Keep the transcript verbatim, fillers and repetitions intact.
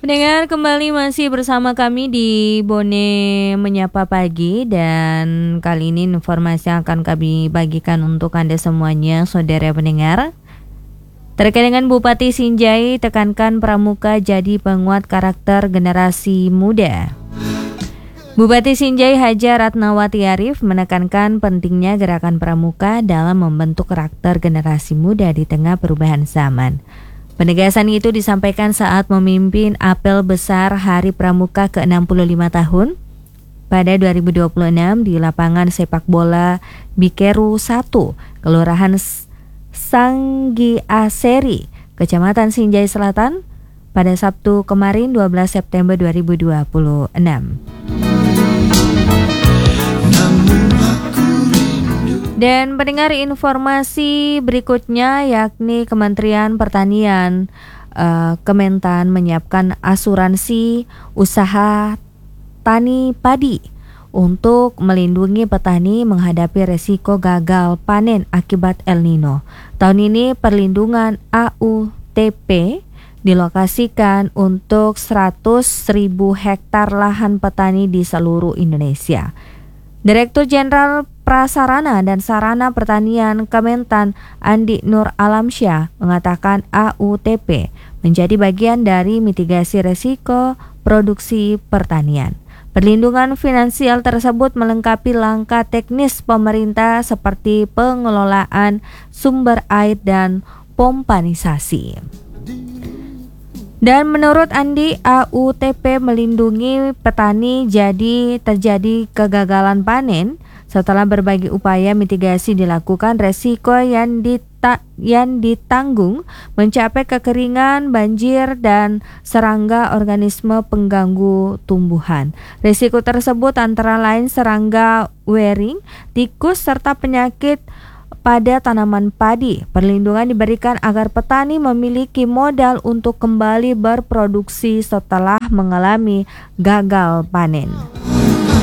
Pendengar, kembali masih bersama kami di Bone Menyapa Pagi, dan kali ini informasi yang akan kami bagikan untuk Anda semuanya, saudara pendengar. Terkait dengan Bupati Sinjai, tekankan pramuka jadi penguat karakter generasi muda. Bupati Sinjai Haja Ratnawati Arif menekankan pentingnya gerakan pramuka dalam membentuk karakter generasi muda di tengah perubahan zaman. Penegasan itu disampaikan saat memimpin apel besar Hari Pramuka ke enam puluh lima tahun pada dua ribu dua puluh enam di lapangan sepak bola Bikeru satu, Kelurahan Sanggi Aseri, Kecamatan Sinjai Selatan pada Sabtu kemarin dua belas September dua ribu dua puluh enam. Dan pendengar, informasi berikutnya yakni Kementerian Pertanian uh, Kementan menyiapkan asuransi usaha tani padi untuk melindungi petani menghadapi resiko gagal panen akibat El Nino. Tahun ini perlindungan A U T P dilokasikan untuk seratus ribu hektar lahan petani di seluruh Indonesia. Direktur Jenderal Prasarana dan Sarana Pertanian Kementan Andi Nur Alamsyah mengatakan A U T P menjadi bagian dari mitigasi resiko produksi pertanian. Perlindungan finansial tersebut melengkapi langkah teknis pemerintah seperti pengelolaan sumber air dan pompanisasi. Dan menurut Andi, A U T P melindungi petani jadi terjadi kegagalan panen setelah berbagai upaya mitigasi dilakukan, resiko yang, dita- yang ditanggung mencapai kekeringan, banjir, dan serangga organisme pengganggu tumbuhan. Risiko tersebut antara lain serangga wering, tikus, serta penyakit pada tanaman padi. Perlindungan diberikan agar petani memiliki modal untuk kembali berproduksi setelah mengalami gagal panen.